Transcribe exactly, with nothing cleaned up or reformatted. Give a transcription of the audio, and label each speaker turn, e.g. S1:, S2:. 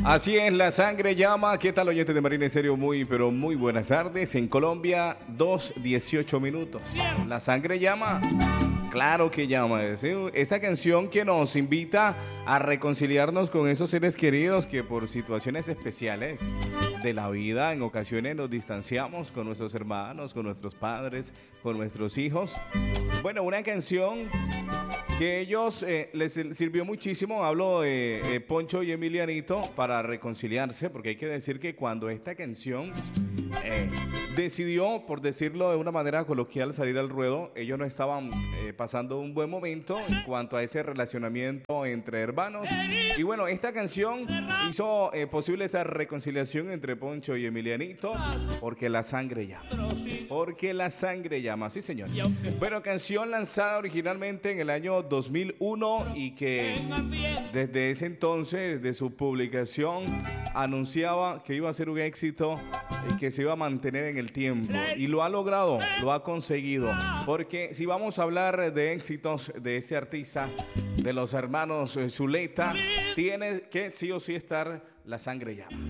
S1: Así es, la sangre llama. ¿Qué tal, oyentes de Marina Estéreo? Muy, pero muy buenas tardes. En Colombia, dos dieciocho minutos. La sangre llama. Claro que llama. Esta canción que nos invita a reconciliarnos con esos seres queridos que por situaciones especiales de la vida en ocasiones nos distanciamos con nuestros hermanos, con nuestros padres, con nuestros hijos. Bueno, una canción que ellos eh, les sirvió muchísimo, hablo de eh, Poncho y Emilianito, para reconciliarse, porque hay que decir que cuando esta canción eh, decidió, por decirlo de una manera coloquial, salir al ruedo, ellos no estaban eh, pasando un buen momento en cuanto a ese relacionamiento entre hermanos. Y bueno, esta canción hizo eh, posible esa reconciliación entre Poncho y Emilianito, porque la sangre llama. Porque la sangre llama, sí señor. Bueno, canción lanzada originalmente en el año dos mil uno y que desde ese entonces, desde su publicación, anunciaba que iba a ser un éxito y que se iba a mantener en el tiempo. Y lo ha logrado, lo ha conseguido. Porque si vamos a hablar de éxitos de ese artista, de los hermanos Zuleta, tiene que sí o sí estar La Sangre Llama.